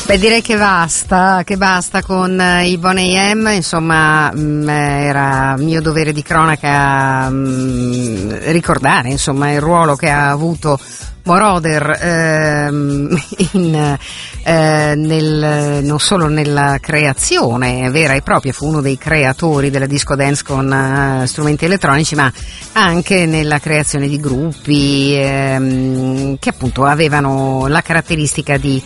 Beh, direi che basta con i Boney M, insomma, era mio dovere di cronaca ricordare, insomma, il ruolo che ha avuto Moroder non solo nella creazione vera e propria, fu uno dei creatori della disco dance con strumenti elettronici, ma anche nella creazione di gruppi che appunto avevano la caratteristica di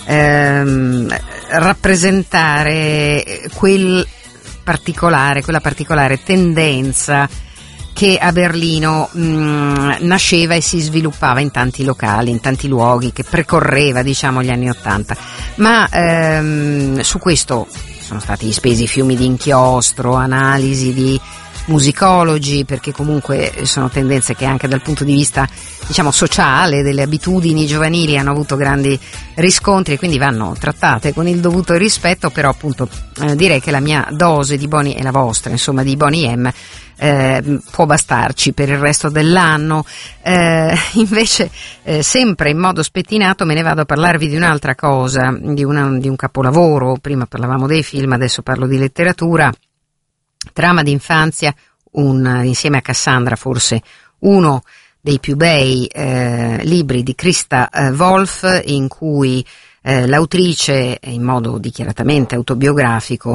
rappresentare quella particolare tendenza che a Berlino nasceva e si sviluppava in tanti locali, in tanti luoghi, che precorreva, diciamo, gli anni '80. Ma su questo sono stati spesi fiumi di inchiostro, analisi di musicologi, perché comunque sono tendenze che anche dal punto di vista, diciamo, sociale, delle abitudini giovanili hanno avuto grandi riscontri e quindi vanno trattate con il dovuto rispetto. Però appunto direi che la mia dose di Boney e la vostra, insomma, di Boney M può bastarci per il resto dell'anno. Invece sempre in modo spettinato me ne vado a parlarvi di un'altra cosa, di un capolavoro. Prima parlavamo dei film, adesso parlo di letteratura. Trama d'infanzia, insieme a Cassandra forse uno dei più bei libri di Christa Wolf, in cui l'autrice, in modo dichiaratamente autobiografico,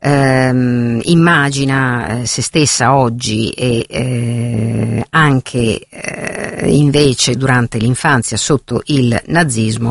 immagina se stessa oggi e anche invece durante l'infanzia sotto il nazismo,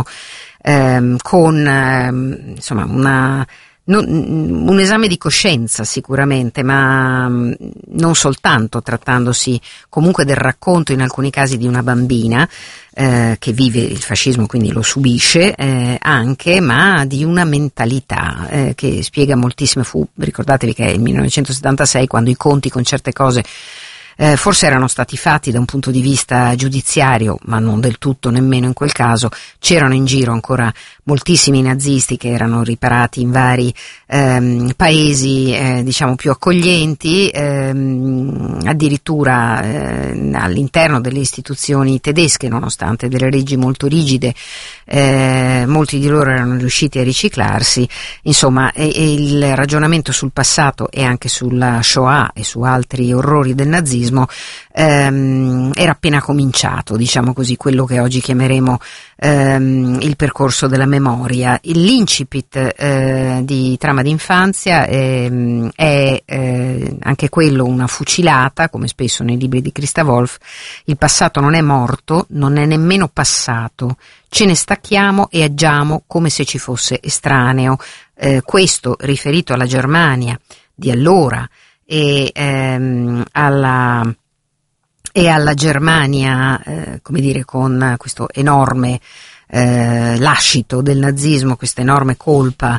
con insomma un esame di coscienza sicuramente, ma non soltanto, trattandosi comunque del racconto in alcuni casi di una bambina che vive il fascismo, quindi lo subisce anche, ma di una mentalità che spiega moltissimo. Ricordatevi che è il 1976, quando i conti con certe cose forse erano stati fatti da un punto di vista giudiziario, ma non del tutto nemmeno in quel caso. C'erano in giro ancora moltissimi nazisti che erano riparati in vari paesi diciamo più accoglienti, addirittura all'interno delle istituzioni tedesche, nonostante delle leggi molto rigide, molti di loro erano riusciti a riciclarsi. Insomma, il ragionamento sul passato e anche sulla Shoah e su altri orrori del nazismo era appena cominciato, diciamo così, quello che oggi chiameremo il percorso della memoria. L'incipit di Trama d'infanzia è anche quello una fucilata, come spesso nei libri di Christa Wolf. Il passato non è morto, non è nemmeno passato, ce ne stacchiamo e agiamo come se ci fosse estraneo. Questo riferito alla Germania di allora e alla Germania, come dire, con questo enorme lascito del nazismo, questa enorme colpa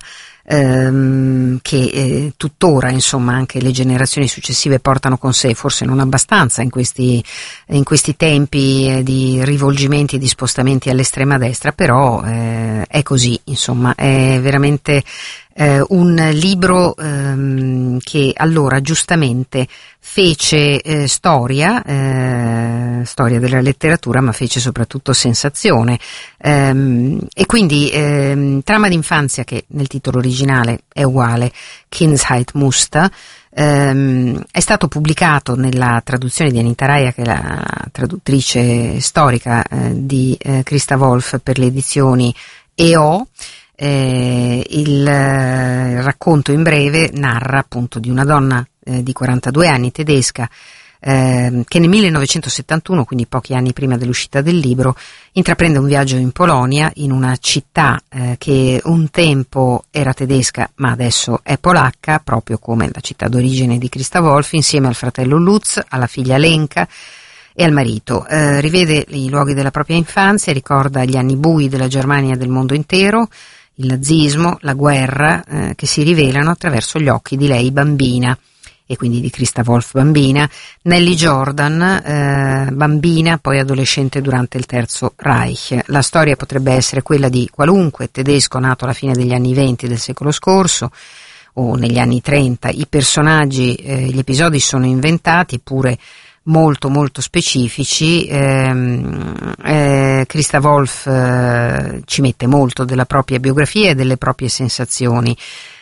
che tuttora, insomma, anche le generazioni successive portano con sé, forse non abbastanza in questi tempi di rivolgimenti e di spostamenti all'estrema destra, però è così, insomma, è veramente un libro che allora giustamente fece storia della letteratura, ma fece soprattutto sensazione, e quindi Trama d'infanzia, che nel titolo originale è uguale, Kindheitsmuster, è stato pubblicato nella traduzione di Anita Raia, che è la traduttrice storica di Christa Wolf, per le edizioni EO. Il racconto in breve narra appunto di una donna di 42 anni tedesca che nel 1971, quindi pochi anni prima dell'uscita del libro, intraprende un viaggio in Polonia, in una città che un tempo era tedesca ma adesso è polacca, proprio come la città d'origine di Christa Wolf, insieme al fratello Lutz, alla figlia Lenka e al marito. Rivede i luoghi della propria infanzia, ricorda gli anni bui della Germania e del mondo intero, il nazismo, la guerra, che si rivelano attraverso gli occhi di lei bambina, e quindi di Christa Wolf bambina, Nelly Jordan bambina, poi adolescente durante il Terzo Reich. La storia potrebbe essere quella di qualunque tedesco nato alla fine degli anni 20 del secolo scorso o negli anni 30. I personaggi, gli episodi sono inventati, eppure molto molto specifici. Christa Wolf ci mette molto della propria biografia e delle proprie sensazioni.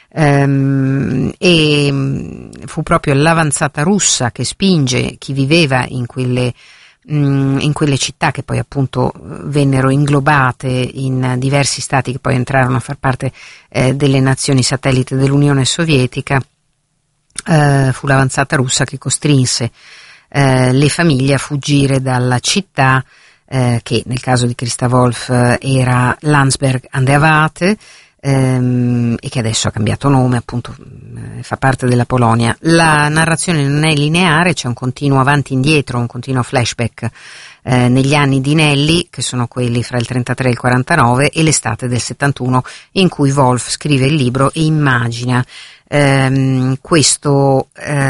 E fu proprio l'avanzata russa che spinge chi viveva in quelle città, che poi appunto vennero inglobate in diversi stati che poi entrarono a far parte delle nazioni satellite dell'Unione Sovietica. Fu l'avanzata russa che costrinse le famiglie a fuggire dalla città, che nel caso di Christa Wolf era Landsberg an der Warthe, e che adesso ha cambiato nome, appunto fa parte della Polonia. La narrazione non è lineare, c'è un continuo avanti e indietro, un continuo flashback negli anni di Nelly, che sono quelli fra il 33 e il 49, e l'estate del 71, in cui Wolf scrive il libro e immagina questo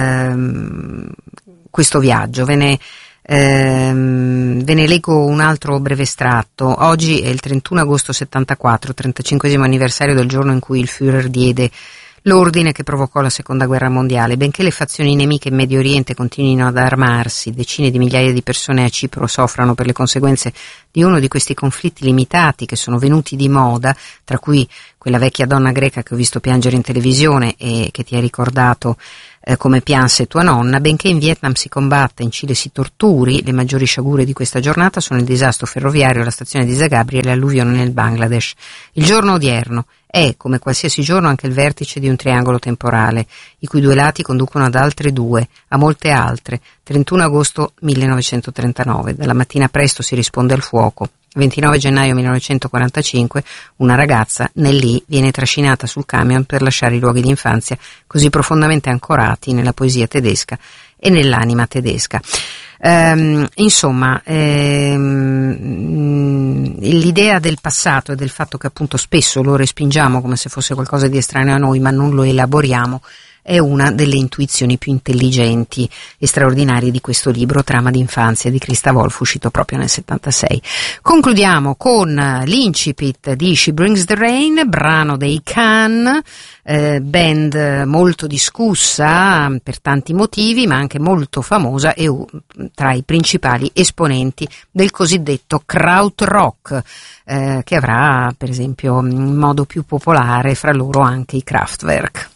viaggio. Ve ne leggo un altro breve estratto. Oggi è il 31 agosto 74, 35esimo anniversario del giorno in cui il Führer diede l'ordine che provocò la seconda guerra mondiale. Benché le fazioni nemiche in Medio Oriente continuino ad armarsi, decine di migliaia di persone a Cipro soffrano per le conseguenze di uno di questi conflitti limitati che sono venuti di moda, tra cui quella vecchia donna greca che ho visto piangere in televisione e che ti ha ricordato come pianse tua nonna. Benché in Vietnam si combatta, in Cile si torturi, le maggiori sciagure di questa giornata sono il disastro ferroviario alla stazione di Zagabria e le alluvioni nel Bangladesh. Il giorno odierno è, come qualsiasi giorno, anche il vertice di un triangolo temporale, i cui due lati conducono ad altre due, a molte altre. 31 agosto 1939, dalla mattina presto si risponde al fuoco. 29 gennaio 1945, una ragazza, Nelly, viene trascinata sul camion per lasciare i luoghi di infanzia così profondamente ancorati nella poesia tedesca e nell'anima tedesca. L'idea del passato e del fatto che appunto spesso lo respingiamo come se fosse qualcosa di estraneo a noi, ma non lo elaboriamo, è una delle intuizioni più intelligenti e straordinarie di questo libro, Trama d'infanzia di Christa Wolf, uscito proprio nel 76. Concludiamo con l'incipit di She Brings the Rain, brano dei Can, band molto discussa per tanti motivi, ma anche molto famosa e tra i principali esponenti del cosiddetto krautrock, che avrà per esempio in modo più popolare fra loro anche i Kraftwerk.